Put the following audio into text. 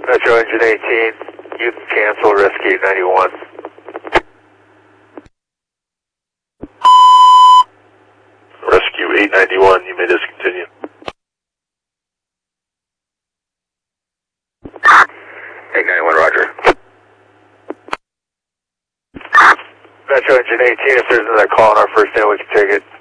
Metro Engine 18, you can cancel Rescue 91. Rescue 891, you may discontinue. Roger. Metro Engine 18, if there's another call on our first end, we can take it.